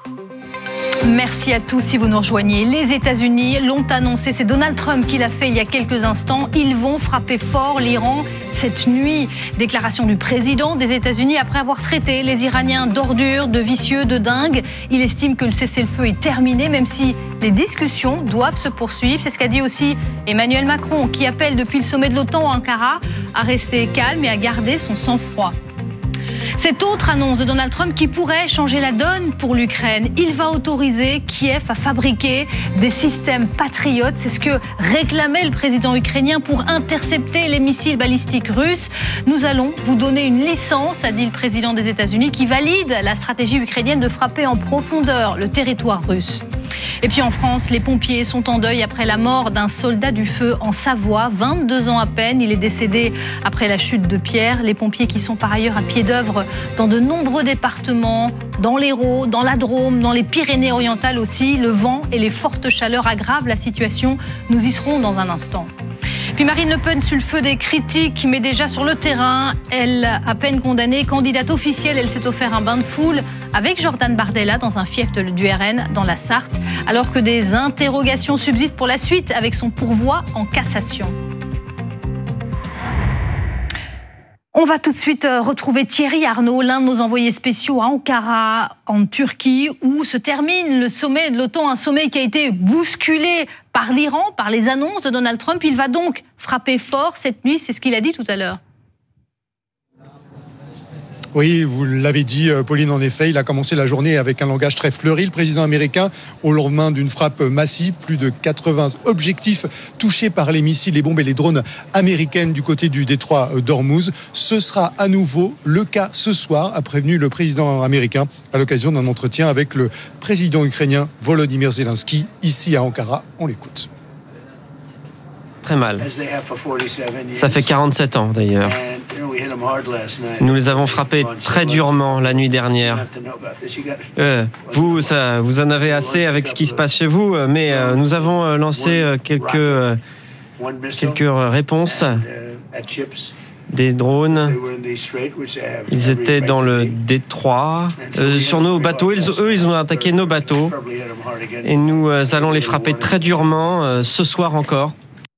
Merci à tous si vous nous rejoignez. Les États-Unis l'ont annoncé, c'est Donald Trump qui l'a fait il y a quelques instants. Ils vont frapper fort l'Iran cette nuit. Déclaration du président des États-Unis après avoir traité les Iraniens d'ordures, de vicieux, de dingues. Il estime que le cessez-le-feu est terminé, même si les discussions doivent se poursuivre. C'est ce qu'a dit aussi Emmanuel Macron, qui appelle depuis le sommet de l'OTAN à Ankara à rester calme et à garder son sang-froid. Cette autre annonce de Donald Trump qui pourrait changer la donne pour l'Ukraine. Il va autoriser Kiev à fabriquer des systèmes patriotes. C'est ce que réclamait le président ukrainien pour intercepter les missiles balistiques russes. Nous allons vous donner une licence, a dit le président des États-Unis, qui valide la stratégie ukrainienne de frapper en profondeur le territoire russe. Et puis en France, les pompiers sont en deuil après la mort d'un soldat du feu en Savoie, 22 ans à peine. Il est décédé après la chute de Pierre. Les pompiers qui sont par ailleurs à pied d'œuvre dans de nombreux départements, dans l'Hérault, dans la Drôme, dans les Pyrénées-Orientales aussi. Le vent et les fortes chaleurs aggravent la situation. Nous y serons dans un instant. Puis Marine Le Pen sur le feu des critiques, mais déjà sur le terrain. Elle, à peine condamnée, candidate officielle, elle s'est offert un bain de foule avec Jordan Bardella dans un fief du RN dans la Sarthe, alors que des interrogations subsistent pour la suite avec son pourvoi en cassation. On va tout de suite retrouver Thierry Arnaud, l'un de nos envoyés spéciaux à Ankara, en Turquie, où se termine le sommet de l'OTAN, un sommet qui a été bousculé par l'Iran, par les annonces de Donald Trump. Il va donc frapper fort cette nuit, c'est ce qu'il a dit tout à l'heure. Oui, vous l'avez dit, Pauline, en effet, il a commencé la journée avec un langage très fleuri, le président américain, au lendemain d'une frappe massive, plus de 80 objectifs touchés par les missiles, les bombes et les drones américaines du côté du détroit d'Ormuz. Ce sera à nouveau le cas ce soir, a prévenu le président américain à l'occasion d'un entretien avec le président ukrainien Volodymyr Zelensky, ici à Ankara. On l'écoute. Très mal. Ça fait 47 ans d'ailleurs. Nous les avons frappés très durement la nuit dernière. Vous en avez assez avec ce qui se passe chez vous, mais nous avons lancé quelques réponses. Des drones. Ils étaient dans le détroit. Sur nos bateaux, ils ont attaqué nos bateaux. Et nous allons les frapper très durement ce soir encore.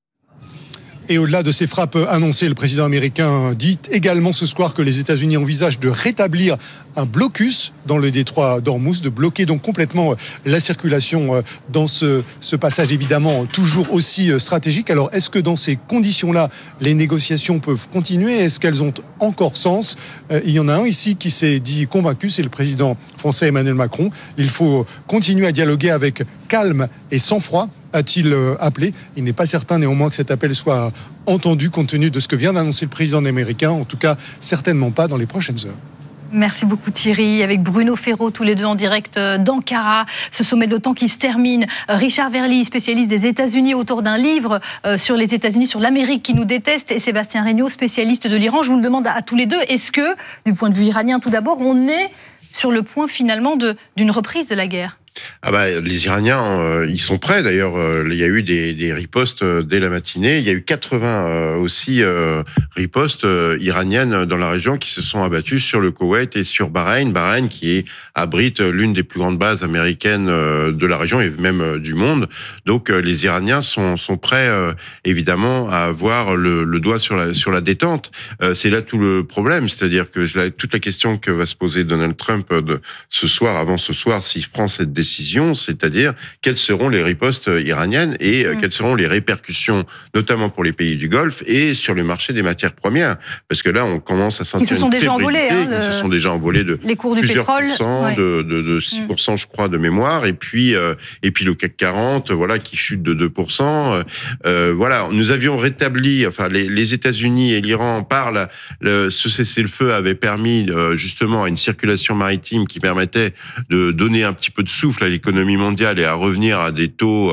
Et au-delà de ces frappes annoncées, le président américain dit également ce soir que les États-Unis envisagent de rétablir un blocus dans le détroit d'Ormuz, de bloquer donc complètement la circulation dans ce passage évidemment toujours aussi stratégique. Alors est-ce que dans ces conditions-là, les négociations peuvent continuer ? Est-ce qu'elles ont encore sens ? Il y en a un ici qui s'est dit convaincu, c'est le président français Emmanuel Macron. Il faut continuer à dialoguer avec calme et sang-froid, a-t-il appelé. Il n'est pas certain néanmoins que cet appel soit entendu compte tenu de ce que vient d'annoncer le président américain, en tout cas certainement pas dans les prochaines heures. Merci beaucoup Thierry, avec Bruno Ferraud, tous les deux en direct d'Ankara. Ce sommet de l'OTAN qui se termine. Richard Verly, spécialiste des États-Unis, auteur d'un livre sur les États-Unis, sur l'Amérique qui nous déteste, et Sébastien Regnault, spécialiste de l'Iran. Je vous le demande à tous les deux, est-ce que, du point de vue iranien tout d'abord, on est sur le point finalement d'une reprise de la guerre ? Les Iraniens, ils sont prêts. D'ailleurs, il y a eu des ripostes dès la matinée. Il y a eu 80 aussi ripostes iraniennes dans la région qui se sont abattues sur le Koweït et sur Bahreïn. Bahreïn qui abrite l'une des plus grandes bases américaines de la région et même du monde. Donc, les Iraniens sont prêts, évidemment, à avoir le doigt sur la détente. C'est là tout le problème. C'est-à-dire que toute la question que va se poser Donald Trump avant ce soir, s'il prend cette décision, c'est-à-dire quelles seront les ripostes iraniennes et quelles seront les répercussions, notamment pour les pays du Golfe et sur le marché des matières premières. Parce que là, on commence à sentir une fébrilité. Ils se sont déjà envolés de les cours du plusieurs pétrole, pourcents, de 6%, je crois, de mémoire. Et puis le CAC 40, qui chute de 2%. Nous avions rétabli, les États-Unis et l'Iran, ce cessez-le-feu avait permis justement à une circulation maritime qui permettait de donner un petit peu de souffle à l'économie mondiale et à revenir à des taux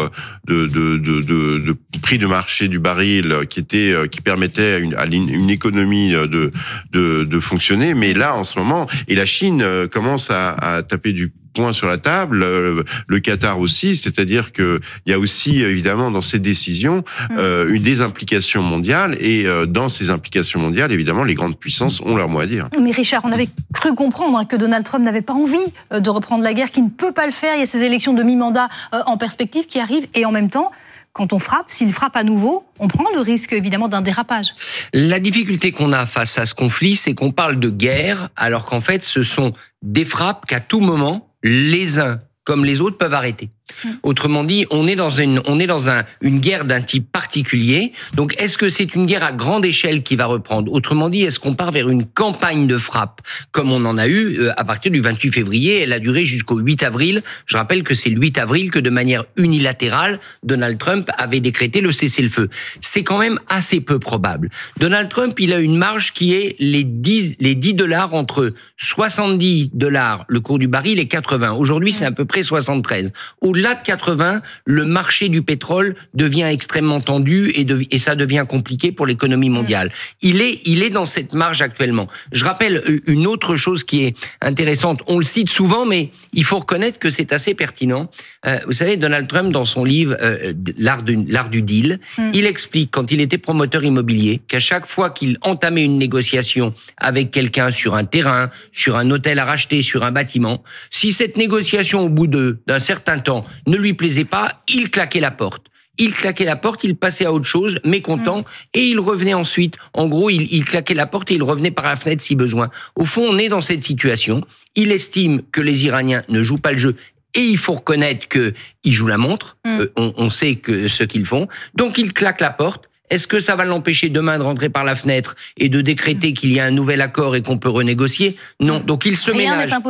de prix de marché du baril qui permettaient à une économie de fonctionner. Mais là, en ce moment, et la Chine commence à taper du poing sur la table, le Qatar aussi, c'est-à-dire que il y a aussi évidemment dans ces décisions des implications mondiales, et dans ces implications mondiales, évidemment, les grandes puissances ont leur mot à dire. Mais Richard, on avait cru comprendre que Donald Trump n'avait pas envie de reprendre la guerre, qu'il ne peut pas le faire. Il y a ces élections de mi-mandat en perspective qui arrivent, et en même temps, quand on frappe, s'il frappe à nouveau, on prend le risque évidemment d'un dérapage. La difficulté qu'on a face à ce conflit, c'est qu'on parle de guerre, alors qu'en fait, ce sont des frappes qu'à tout moment, les uns comme les autres peuvent arrêter. Autrement dit, on est dans une guerre d'un type particulier. Donc, est-ce que c'est une guerre à grande échelle qui va reprendre ? Autrement dit, est-ce qu'on part vers une campagne de frappe comme on en a eu à partir du 28 février ? Elle a duré jusqu'au 8 avril. Je rappelle que c'est le 8 avril que, de manière unilatérale, Donald Trump avait décrété le cessez-le-feu. C'est quand même assez peu probable. Donald Trump, il a une marge qui est les $10 entre $70 le cours du baril et 80. Aujourd'hui, c'est à peu près 73. Au-delà de 80, le marché du pétrole devient extrêmement tendu et ça devient compliqué pour l'économie mondiale. Il est dans cette marge actuellement. Je rappelle une autre chose qui est intéressante. On le cite souvent, mais il faut reconnaître que c'est assez pertinent. Vous savez, Donald Trump, dans son livre L'art du deal, il explique, quand il était promoteur immobilier, qu'à chaque fois qu'il entamait une négociation avec quelqu'un sur un terrain, sur un hôtel à racheter, sur un bâtiment, si cette négociation, au bout d'un certain temps, ne lui plaisait pas, il claquait la porte. Il passait à autre chose, mécontent, et il revenait ensuite. En gros, il claquait la porte et il revenait par la fenêtre si besoin. Au fond, on est dans cette situation. Il estime que les Iraniens ne jouent pas le jeu. Et il faut reconnaître qu'ils jouent la montre. On sait que ce qu'ils font. Donc, il claque la porte. Est-ce que ça va l'empêcher demain de rentrer par la fenêtre et de décréter qu'il y a un nouvel accord et qu'on peut renégocier ? Non. Donc il se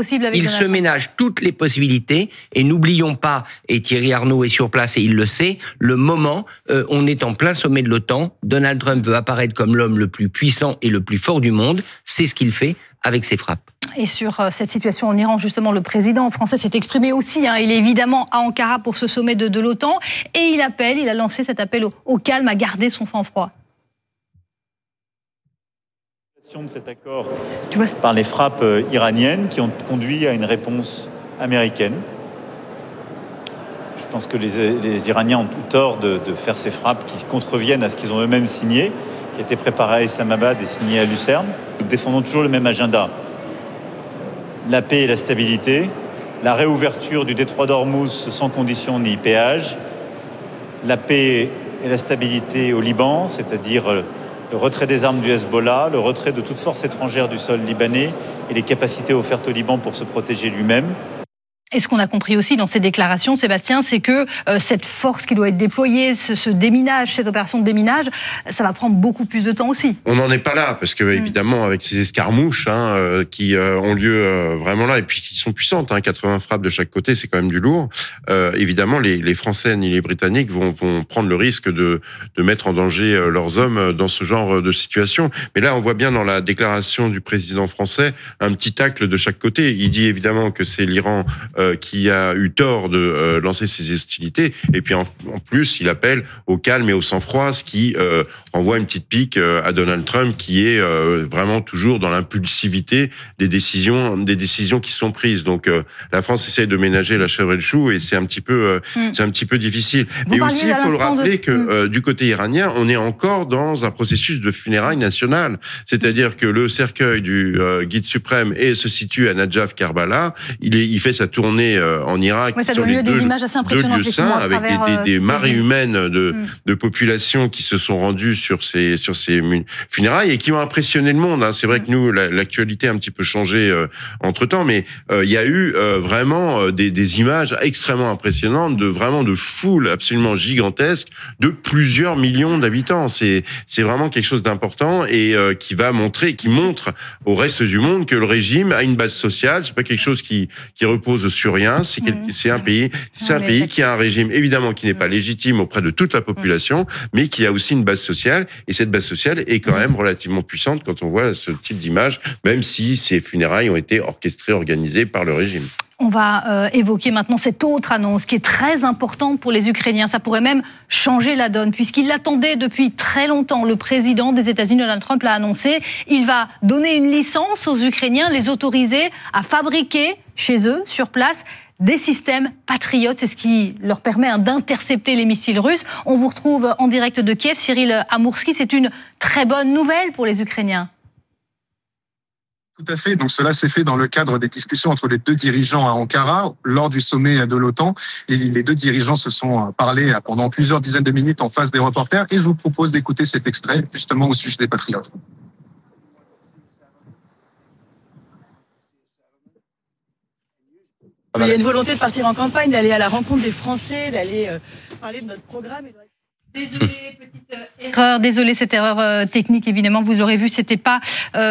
ménage toutes les possibilités. Et n'oublions pas, et Thierry Arnaud est sur place et il le sait, le moment, on est en plein sommet de l'OTAN. Donald Trump veut apparaître comme l'homme le plus puissant et le plus fort du monde. C'est ce qu'il fait avec ses frappes. Et sur cette situation en Iran, justement, le président français s'est exprimé aussi. Il est évidemment à Ankara pour ce sommet de l'OTAN. Et il a lancé cet appel au calme, à garder son sang-froid. De cet accord par les frappes iraniennes qui ont conduit à une réponse américaine. Je pense que les Iraniens ont tout tort de faire ces frappes qui contreviennent à ce qu'ils ont eux-mêmes signé, qui a été préparé à Islamabad et signé à Lucerne. Nous défendons toujours le même agenda. La paix et la stabilité, la réouverture du détroit d'Ormuz sans condition ni péage, la paix et la stabilité au Liban, c'est-à-dire le retrait des armes du Hezbollah, le retrait de toute force étrangère du sol libanais et les capacités offertes au Liban pour se protéger lui-même. Et ce qu'on a compris aussi dans ces déclarations, Sébastien, c'est que cette force qui doit être déployée, ce déminage, cette opération de déminage, ça va prendre beaucoup plus de temps aussi. On n'en est pas là, parce que évidemment, avec ces escarmouches qui ont lieu vraiment là, et puis qui sont puissantes, 80 frappes de chaque côté, c'est quand même du lourd. Évidemment, les Français ni les Britanniques vont prendre le risque de mettre en danger leurs hommes dans ce genre de situation. Mais là, on voit bien dans la déclaration du président français un petit tacle de chaque côté. Il dit évidemment que c'est l'Iran qui a eu tort de lancer ces hostilités, et puis en plus il appelle au calme et au sang-froid, ce qui renvoie une petite pique à Donald Trump, qui est vraiment toujours dans l'impulsivité des décisions qui sont prises. Donc la France essaye de ménager la chèvre et le chou, et c'est un petit peu difficile. Mais aussi il faut le rappeler que du côté iranien, on est encore dans un processus de funérailles nationales, c'est-à-dire que le cercueil du guide suprême se situe à Najaf, Karbala. Il fait sa tournée en Irak, ça donne lieu à des images assez impressionnantes, lieux saints, avec des marées humaines de populations qui se sont rendues sur ces funérailles et qui ont impressionné le monde. C'est vrai que nous, l'actualité a un petit peu changé entre-temps, mais il y a eu vraiment des images extrêmement impressionnantes de foules absolument gigantesques de plusieurs millions d'habitants. C'est vraiment quelque chose d'important et qui montre au reste du monde que le régime a une base sociale. C'est pas quelque chose qui repose sur rien. C'est un pays qui a un régime évidemment qui n'est pas légitime auprès de toute la population, mais qui a aussi une base sociale. Et cette base sociale est quand même relativement puissante quand on voit ce type d'image, même si ces funérailles ont été orchestrées, organisées par le régime. On va évoquer maintenant cette autre annonce qui est très importante pour les Ukrainiens. Ça pourrait même changer la donne, puisqu'il l'attendait depuis très longtemps. Le président des États-Unis, Donald Trump, l'a annoncé. Il va donner une licence aux Ukrainiens, les autoriser à fabriquer chez eux, sur place, des systèmes patriotes. C'est ce qui leur permet d'intercepter les missiles russes. On vous retrouve en direct de Kiev. Cyril Amourski, c'est une très bonne nouvelle pour les Ukrainiens. Tout à fait. Donc cela s'est fait dans le cadre des discussions entre les deux dirigeants à Ankara lors du sommet de l'OTAN. Et les deux dirigeants se sont parlé pendant plusieurs dizaines de minutes en face des reporters. Et je vous propose d'écouter cet extrait justement au sujet des patriotes. Il y a une volonté de partir en campagne, d'aller à la rencontre des Français, d'aller parler de notre programme. Désolée, petite erreur. Désolée, cette erreur technique, évidemment, vous l'aurez vu, c'était pas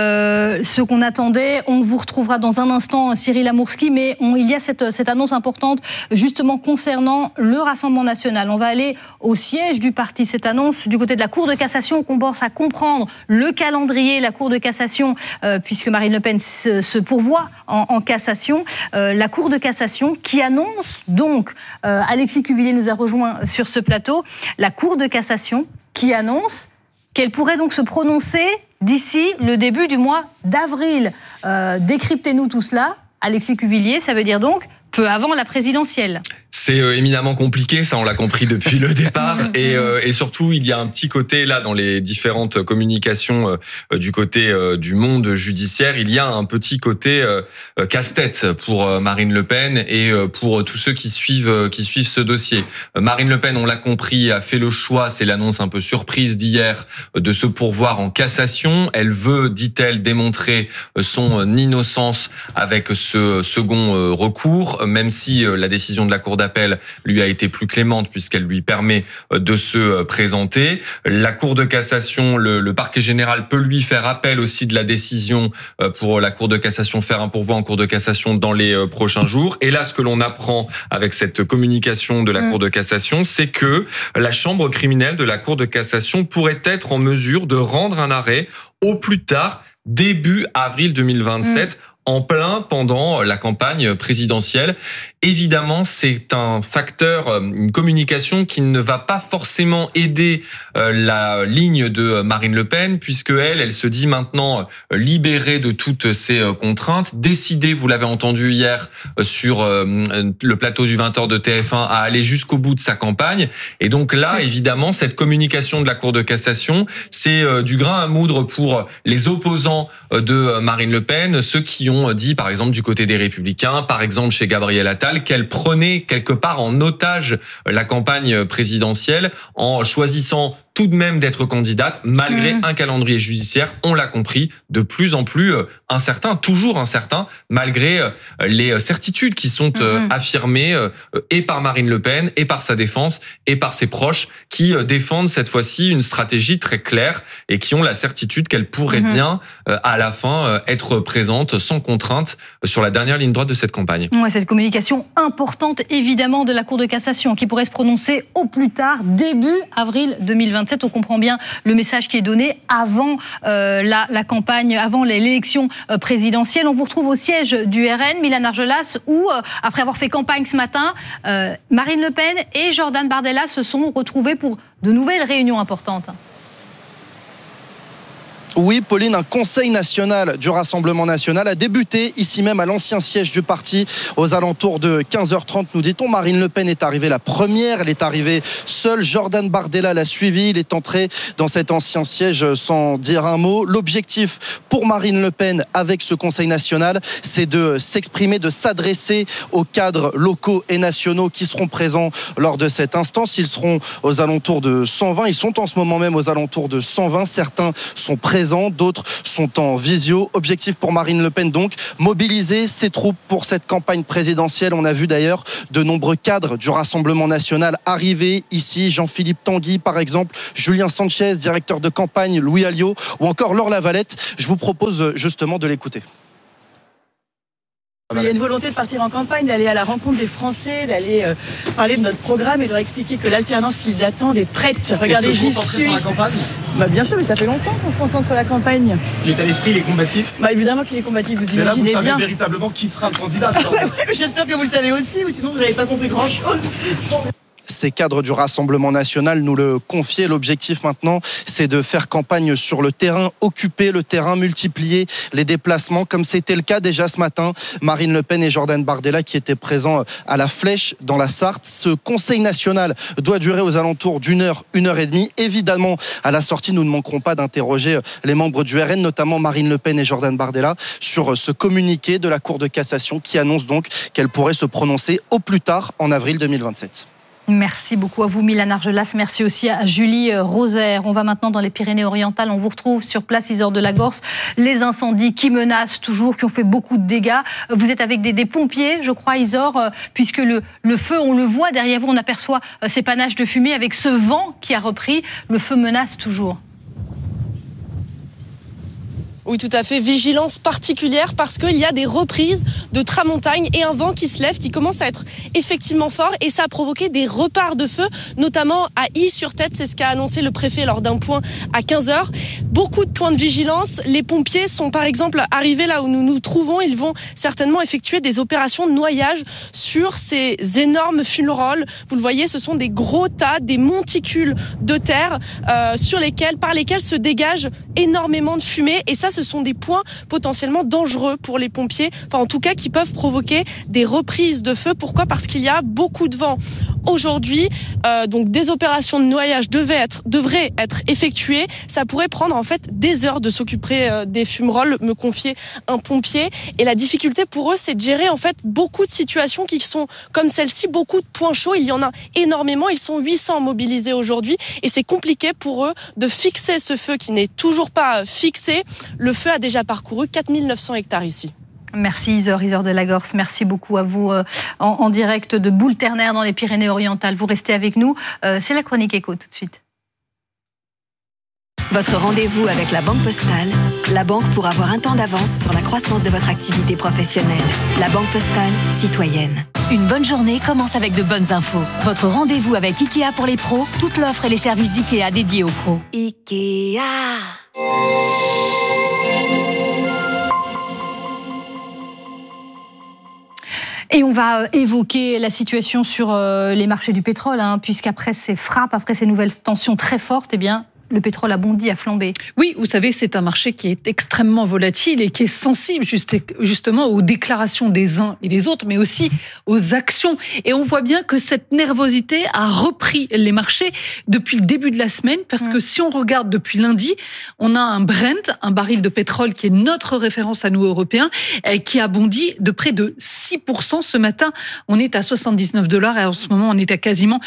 ce qu'on attendait. On vous retrouvera dans un instant, Cyril Amourski, mais il y a cette annonce importante, justement, concernant le Rassemblement national. On va aller au siège du parti. Cette annonce du côté de la Cour de cassation, qu'on commence à comprendre le calendrier, la Cour de cassation, puisque Marine Le Pen se pourvoit en cassation. La Cour de cassation qui annonce donc, Alexis Cuvillier nous a rejoint sur ce plateau, la Cour de cassation qui annonce qu'elle pourrait donc se prononcer d'ici le début du mois d'avril. Décryptez-nous tout cela. Alexis Cuvillier, ça veut dire donc peu avant la présidentielle. C'est éminemment compliqué, ça on l'a compris depuis le départ, et surtout il y a un petit côté là dans les différentes communications du côté du monde judiciaire, il y a un petit côté casse-tête pour Marine Le Pen et pour tous ceux qui suivent ce dossier. Marine Le Pen, on l'a compris, a fait le choix, c'est l'annonce un peu surprise d'hier, de se pourvoir en cassation. Elle veut, dit-elle, démontrer son innocence avec ce second recours, même si la décision de la Cour d'appel lui a été plus clémente puisqu'elle lui permet de se présenter. La Cour de cassation, le parquet général peut lui faire appel aussi de la décision pour la Cour de cassation, faire un pourvoi en Cour de cassation dans les prochains jours. Et là, ce que l'on apprend avec cette communication de la Cour de cassation, c'est que la chambre criminelle de la Cour de cassation pourrait être en mesure de rendre un arrêt au plus tard début avril 2027, en plein pendant la campagne présidentielle. Évidemment, c'est un facteur, une communication qui ne va pas forcément aider la ligne de Marine Le Pen, puisque elle se dit maintenant libérée de toutes ces contraintes, décidée, vous l'avez entendu hier sur le plateau du 20h de TF1, à aller jusqu'au bout de sa campagne. Et donc là, évidemment, cette communication de la Cour de cassation, c'est du grain à moudre pour les opposants de Marine Le Pen, ceux qui ont dit, par exemple, du côté des Républicains, par exemple chez Gabriel Attal, qu'elle prenait quelque part en otage la campagne présidentielle en choisissant tout de même d'être candidate, malgré un calendrier judiciaire, on l'a compris, de plus en plus incertain, toujours incertain, malgré les certitudes qui sont affirmées et par Marine Le Pen, et par sa défense, et par ses proches, qui défendent cette fois-ci une stratégie très claire et qui ont la certitude qu'elle pourrait bien, à la fin, être présente sans contrainte sur la dernière ligne droite de cette campagne. Ouais, cette communication importante, évidemment, de la Cour de cassation, qui pourrait se prononcer au plus tard, début avril 2027. On comprend bien le message qui est donné avant la campagne, avant l'élection présidentielle. On vous retrouve au siège du RN, Milan Argelas, où, après avoir fait campagne ce matin, Marine Le Pen et Jordan Bardella se sont retrouvés pour de nouvelles réunions importantes. Oui, Pauline, un conseil national du Rassemblement national a débuté ici même à l'ancien siège du parti aux alentours de 15h30, nous dit-on. Marine Le Pen est arrivée la première, elle est arrivée seule. Jordan Bardella l'a suivie, il est entré dans cet ancien siège sans dire un mot. L'objectif pour Marine Le Pen avec ce conseil national, c'est de s'exprimer, de s'adresser aux cadres locaux et nationaux qui seront présents lors de cette instance. Ils seront aux alentours de 120, ils sont en ce moment même aux alentours de 120. Certains sont présents, d'autres sont en visio. Objectif pour Marine Le Pen donc, mobiliser ses troupes pour cette campagne présidentielle. On a vu d'ailleurs de nombreux cadres du Rassemblement national arriver ici. Jean-Philippe Tanguy par exemple, Julien Sanchez, directeur de campagne, Louis Alliot ou encore Laure Lavalette. Je vous propose justement de l'écouter. Il y a une volonté de partir en campagne, d'aller à la rencontre des Français, d'aller parler de notre programme et de leur expliquer que l'alternance qu'ils attendent est prête. Regardez, j'y suis. Bien sûr, mais ça fait longtemps qu'on se concentre sur la campagne. L'état d'esprit, il est combatif. Évidemment qu'il est combatif, vous imaginez bien. Mais là, vous savez véritablement qui sera le candidat. J'espère que vous le savez aussi, ou sinon vous n'avez pas compris grand-chose. Ces cadres du Rassemblement national nous le confiaient. L'objectif maintenant, c'est de faire campagne sur le terrain, occuper le terrain, multiplier les déplacements, comme c'était le cas déjà ce matin. Marine Le Pen et Jordan Bardella qui étaient présents à la Flèche dans la Sarthe. Ce conseil national doit durer aux alentours d'une heure et demie. Évidemment, à la sortie, nous ne manquerons pas d'interroger les membres du RN, notamment Marine Le Pen et Jordan Bardella, sur ce communiqué de la Cour de cassation qui annonce donc qu'elle pourrait se prononcer au plus tard en avril 2027. Merci beaucoup à vous, Milan Argelas. Merci aussi à Julie Rosaire. On va maintenant dans les Pyrénées-Orientales. On vous retrouve sur place, Isor de Lagorce. Les incendies qui menacent toujours, qui ont fait beaucoup de dégâts. Vous êtes avec des pompiers, je crois, Isor, puisque le feu, on le voit derrière vous, on aperçoit ces panaches de fumée. Avec ce vent qui a repris, le feu menace toujours. Oui, tout à fait. Vigilance particulière parce qu'il y a des reprises de tramontagne et un vent qui se lève, qui commence à être effectivement fort et ça a provoqué des reparts de feu, notamment à Y-sur-Tête. C'est ce qu'a annoncé le préfet lors d'un point à 15h. Beaucoup de points de vigilance. Les pompiers sont par exemple arrivés là où nous nous trouvons. Ils vont certainement effectuer des opérations de noyage sur ces énormes fumerolles. Vous le voyez, ce sont des gros tas, des monticules de terre par lesquels se dégage énormément de fumée. Et ça, ce sont des points potentiellement dangereux pour les pompiers, enfin en tout cas qui peuvent provoquer des reprises de feu. Pourquoi ? Parce qu'il y a beaucoup de vent. Aujourd'hui, donc des opérations de noyage devraient être effectuées. Ça pourrait prendre en fait des heures de s'occuper des fumerolles, me confiait un pompier. Et la difficulté pour eux, c'est de gérer en fait beaucoup de situations qui sont comme celle-ci, beaucoup de points chauds. Il y en a énormément. Ils sont 800 mobilisés aujourd'hui et c'est compliqué pour eux de fixer ce feu qui n'est toujours pas fixé. Le feu a déjà parcouru 4900 hectares ici. Merci Isor de Lagorce. Merci beaucoup à vous en direct de Boule-Ternaire dans les Pyrénées-Orientales. Vous restez avec nous. C'est la chronique éco tout de suite. Votre rendez-vous avec la Banque Postale, la banque pour avoir un temps d'avance sur la croissance de votre activité professionnelle. La Banque Postale, citoyenne. Une bonne journée commence avec de bonnes infos. Votre rendez-vous avec Ikea pour les pros, toute l'offre et les services d'Ikea dédiés aux pros. Ikea. Et on va évoquer la situation sur les marchés du pétrole, puisqu'après ces frappes, après ces nouvelles tensions très fortes, le pétrole a bondi, a flambé. Oui, vous savez, c'est un marché qui est extrêmement volatile et qui est sensible justement aux déclarations des uns et des autres, mais aussi aux actions. Et on voit bien que cette nervosité a repris les marchés depuis le début de la semaine, parce que si on regarde depuis lundi, on a un Brent, un baril de pétrole qui est notre référence à nous Européens, qui a bondi de près de 6% ce matin. On est à $79 et en ce moment on est à quasiment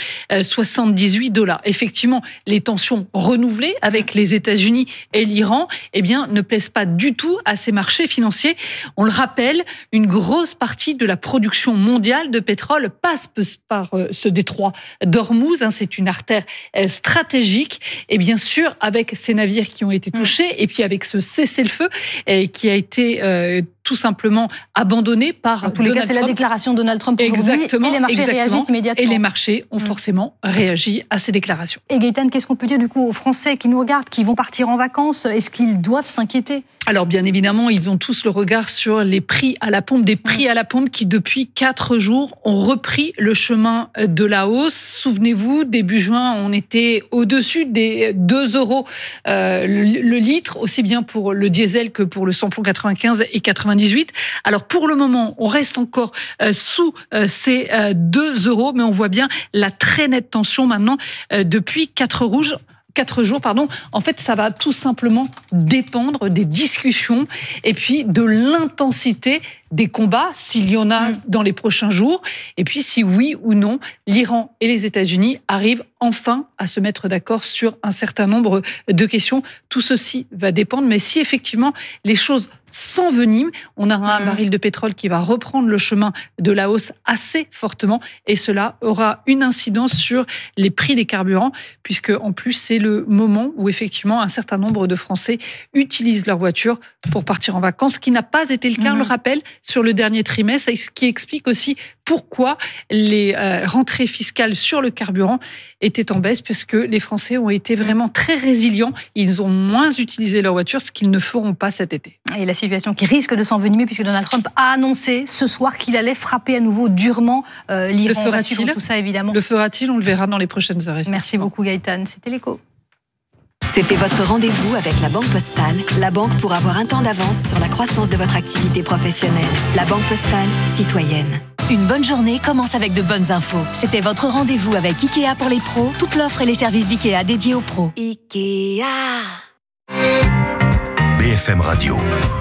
$78. Effectivement, les tensions renouvelées avec les États-Unis et l'Iran, ne plaisent pas du tout à ces marchés financiers. On le rappelle, une grosse partie de la production mondiale de pétrole passe par ce détroit d'Ormuz. C'est une artère stratégique. Et bien sûr, avec ces navires qui ont été touchés, et puis avec ce cessez-le-feu qui a été tout simplement abandonné par en tous les cas, c'est la déclaration de Donald Trump aujourd'hui. Exactement, et les marchés réagissent immédiatement. Et les marchés ont forcément réagi à ces déclarations. Et Gaëtane, qu'est-ce qu'on peut dire du coup aux Français qui nous regardent, qui vont partir en vacances ? Est-ce qu'ils doivent s'inquiéter ? Alors bien évidemment, ils ont tous le regard sur les prix à la pompe, des prix à la pompe qui depuis 4 jours ont repris le chemin de la hausse. Souvenez-vous, début juin, on était au-dessus des 2 € le litre, aussi bien pour le diesel que pour le samplon 95 et 98. Alors pour le moment, on reste encore sous ces 2 €, mais on voit bien la très nette tension maintenant depuis 4 jours. En fait, ça va tout simplement dépendre des discussions et puis de l'intensité des combats, s'il y en a dans les prochains jours, et puis si oui ou non, l'Iran et les États-Unis arrivent enfin à se mettre d'accord sur un certain nombre de questions. Tout ceci va dépendre, mais si effectivement les choses s'enveniment, on aura un baril de pétrole qui va reprendre le chemin de la hausse assez fortement, et cela aura une incidence sur les prix des carburants, puisque en plus c'est le moment où effectivement un certain nombre de Français utilisent leur voiture pour partir en vacances, ce qui n'a pas été le cas, on le rappelle, sur le dernier trimestre, ce qui explique aussi pourquoi les rentrées fiscales sur le carburant étaient en baisse, puisque les Français ont été vraiment très résilients. Ils ont moins utilisé leur voiture, ce qu'ils ne feront pas cet été. Et la situation qui risque de s'envenimer, puisque Donald Trump a annoncé ce soir qu'il allait frapper à nouveau durement l'Iran. Le fera-t-il ? Tout ça, évidemment. Le fera-t-il ? On le verra dans les prochaines heures. Merci beaucoup, Gaëtane. C'était l'Écho. C'était votre rendez-vous avec la Banque Postale, la banque pour avoir un temps d'avance sur la croissance de votre activité professionnelle. La Banque Postale, citoyenne. Une bonne journée commence avec de bonnes infos. C'était votre rendez-vous avec Ikea pour les pros, toute l'offre et les services d'Ikea dédiés aux pros. Ikea. BFM Radio.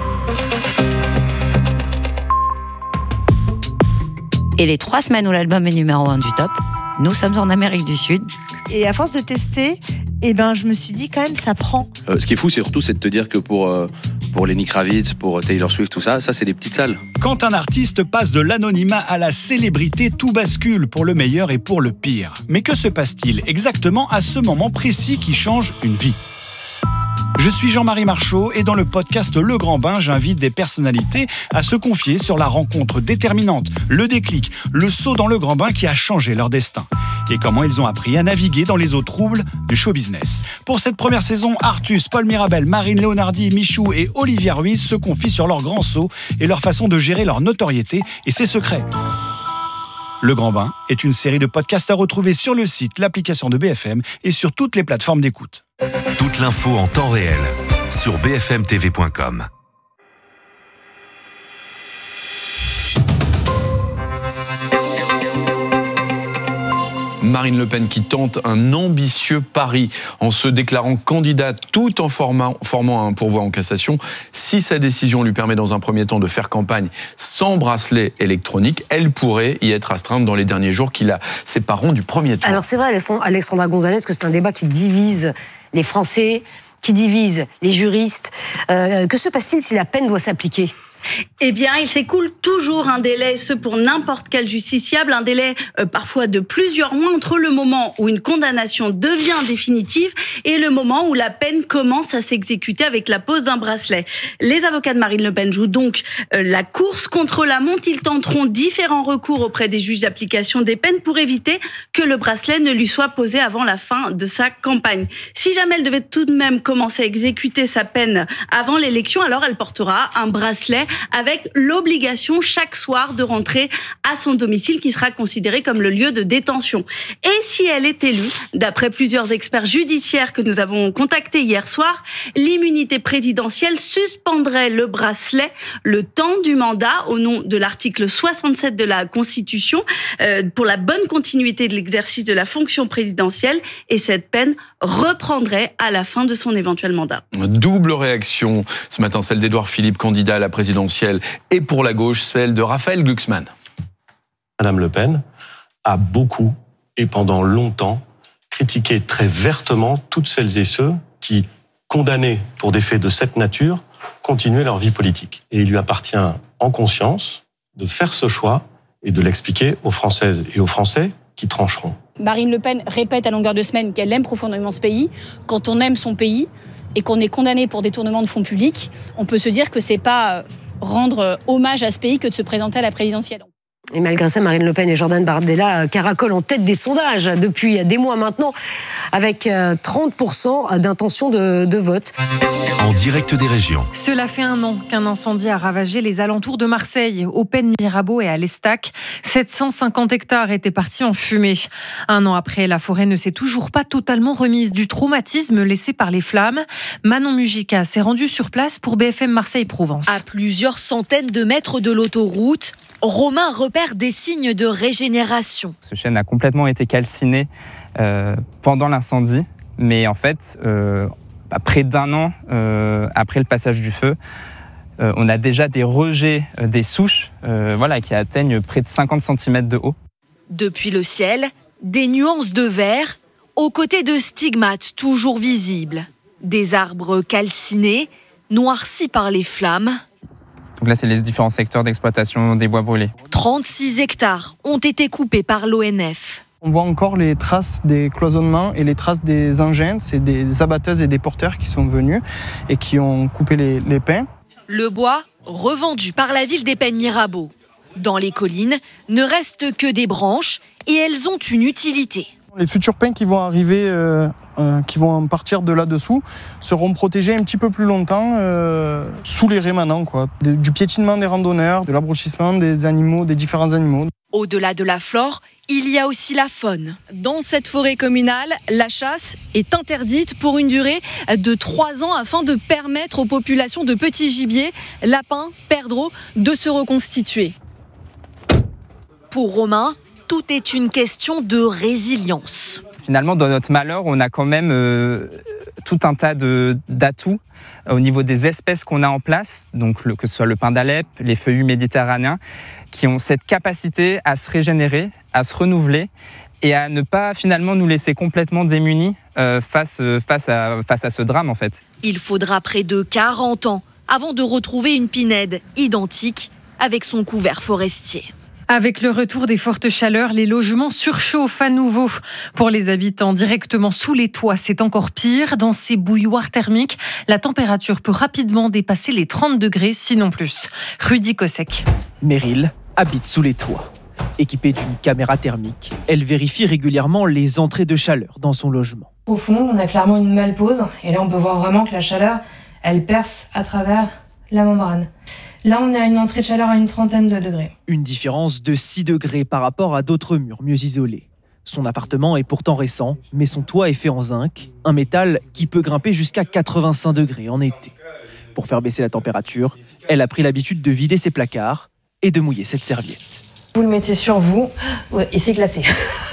Et les 3 semaines où l'album est numéro 1 du top, nous sommes en Amérique du Sud. Et à force de tester, je me suis dit quand même, ça prend. Ce qui est fou, c'est de te dire que pour Lenny Kravitz, pour Taylor Swift, tout ça, c'est des petites salles. Quand un artiste passe de l'anonymat à la célébrité, tout bascule pour le meilleur et pour le pire. Mais que se passe-t-il exactement à ce moment précis qui change une vie ? Je suis Jean-Marie Marchaud et dans le podcast Le Grand Bain, j'invite des personnalités à se confier sur la rencontre déterminante, le déclic, le saut dans le grand bain qui a changé leur destin et comment ils ont appris à naviguer dans les eaux troubles du show business. Pour cette première saison, Artus, Paul Mirabel, Marine Leonardi, Michou et Olivia Ruiz se confient sur leur grand saut et leur façon de gérer leur notoriété et ses secrets. Le Grand Bain est une série de podcasts à retrouver sur le site, l'application de BFM et sur toutes les plateformes d'écoute. Toute l'info en temps réel sur bfmtv.com. Marine Le Pen qui tente un ambitieux pari en se déclarant candidate tout en formant un pourvoi en cassation. Si sa décision lui permet dans un premier temps de faire campagne sans bracelet électronique, elle pourrait y être astreinte dans les derniers jours qui la sépareront du premier tour. Alors c'est vrai, Alexandra Gonzalez, que c'est un débat qui divise les Français, qui divise les juristes. Que se passe-t-il si la peine doit s'appliquer ? Eh bien, il s'écoule toujours un délai, ce pour n'importe quel justiciable, un délai parfois de plusieurs mois entre le moment où une condamnation devient définitive et le moment où la peine commence à s'exécuter avec la pose d'un bracelet. Les avocats de Marine Le Pen jouent donc la course contre la montre. Ils tenteront différents recours auprès des juges d'application des peines pour éviter que le bracelet ne lui soit posé avant la fin de sa campagne. Si jamais elle devait tout de même commencer à exécuter sa peine avant l'élection, alors elle portera un bracelet avec l'obligation chaque soir de rentrer à son domicile qui sera considéré comme le lieu de détention. Et si elle est élue, d'après plusieurs experts judiciaires que nous avons contactés hier soir, l'immunité présidentielle suspendrait le bracelet le temps du mandat au nom de l'article 67 de la Constitution pour la bonne continuité de l'exercice de la fonction présidentielle et cette peine reprendrait à la fin de son éventuel mandat. Double réaction ce matin, celle d'Édouard Philippe, candidat à la présidentielle, et pour la gauche, celle de Raphaël Glucksmann. Madame Le Pen a beaucoup et pendant longtemps critiqué très vertement toutes celles et ceux qui, condamnés pour des faits de cette nature, continuaient leur vie politique. Et il lui appartient en conscience de faire ce choix et de l'expliquer aux Françaises et aux Français qui trancheront. Marine Le Pen répète à longueur de semaine qu'elle aime profondément ce pays. Quand on aime son pays et qu'on est condamné pour détournement de fonds publics, on peut se dire que c'est pas rendre hommage à ce pays que de se présenter à la présidentielle. Et malgré ça, Marine Le Pen et Jordan Bardella caracolent en tête des sondages depuis des mois maintenant, avec 30% d'intention de vote. En direct des régions. Cela fait 1 an qu'un incendie a ravagé les alentours de Marseille, au Pen Mirabeau et à l'Estac. 750 hectares étaient partis en fumée. 1 an après, la forêt ne s'est toujours pas totalement remise du traumatisme laissé par les flammes. Manon Mujica s'est rendue sur place pour BFM Marseille-Provence. À plusieurs centaines de mètres de l'autoroute, Romain repère des signes de régénération. Ce chêne a complètement été calciné pendant l'incendie, mais en fait, près d'1 an après le passage du feu, on a déjà des rejets des souches qui atteignent près de 50 cm de haut. Depuis le ciel, des nuances de vert, aux côtés de stigmates toujours visibles. Des arbres calcinés, noircis par les flammes. Donc là, c'est les différents secteurs d'exploitation des bois brûlés. 36 hectares ont été coupés par l'ONF. On voit encore les traces des cloisonnements et les traces des engins. C'est des abatteuses et des porteurs qui sont venus et qui ont coupé les pins. Le bois revendu par la ville d'Epène-Mirabeau. Dans les collines, ne restent que des branches et elles ont une utilité. Les futurs pins qui vont arriver, qui vont partir de là-dessous, seront protégés un petit peu plus longtemps sous les rémanents, du piétinement des randonneurs, de l'abrochissement des animaux, des différents animaux. Au-delà de la flore, il y a aussi la faune. Dans cette forêt communale, la chasse est interdite pour une durée de 3 ans afin de permettre aux populations de petits gibiers, lapins, perdreaux, de se reconstituer. Pour Romain, tout est une question de résilience. Finalement, dans notre malheur, on a quand même tout un tas d'atouts au niveau des espèces qu'on a en place, donc que ce soit le pin d'Alep, les feuillus méditerranéens, qui ont cette capacité à se régénérer, à se renouveler et à ne pas finalement nous laisser complètement démunis face à ce drame en fait. Il faudra près de 40 ans avant de retrouver une pinède identique avec son couvert forestier. Avec le retour des fortes chaleurs, les logements surchauffent à nouveau. Pour les habitants directement sous les toits, c'est encore pire. Dans ces bouilloires thermiques, la température peut rapidement dépasser les 30 degrés, sinon plus. Rudy Kosek. Meryl habite sous les toits. Équipée d'une caméra thermique, elle vérifie régulièrement les entrées de chaleur dans son logement. Au fond, on a clairement une malpose. Et là, on peut voir vraiment que la chaleur, elle perce à travers la membrane. Là, on a une entrée de chaleur à une 30aine de degrés. Une différence de 6 degrés par rapport à d'autres murs mieux isolés. Son appartement est pourtant récent, mais son toit est fait en zinc, un métal qui peut grimper jusqu'à 85 degrés en été. Pour faire baisser la température, elle a pris l'habitude de vider ses placards et de mouiller cette serviette. Vous le mettez sur vous, et c'est glacé.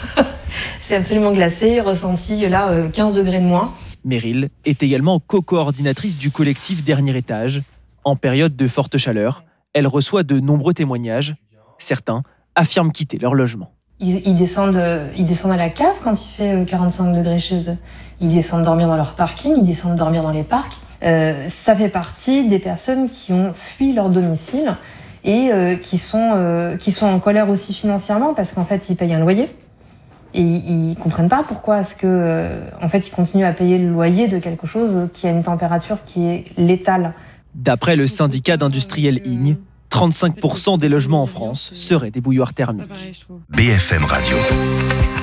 C'est absolument glacé, ressenti là 15 degrés de moins. Meryl est également co-coordinatrice du collectif Dernier Étage. En période de forte chaleur, elle reçoit de nombreux témoignages. Certains affirment quitter leur logement. Ils descendent à la cave quand il fait 45 degrés chez eux. Ils descendent dormir dans leur parking, ils descendent dormir dans les parcs. Ça fait partie des personnes qui ont fui leur domicile et qui sont en colère aussi financièrement parce qu'en fait, ils payent un loyer. Et ils comprennent pas pourquoi est-ce que en fait, ils continuent à payer le loyer de quelque chose qui a une température qui est létale. D'après le syndicat d'industriels IGNE, 35% des logements en France seraient des bouilloires thermiques. BFM Radio.